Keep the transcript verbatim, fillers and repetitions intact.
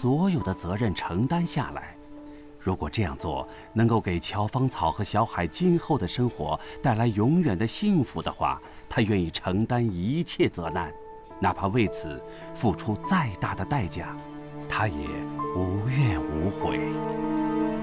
所有的责任承担下来。如果这样做能够给乔芳草和小海今后的生活带来永远的幸福的话，他愿意承担一切责难，哪怕为此付出再大的代价，他也无怨无悔。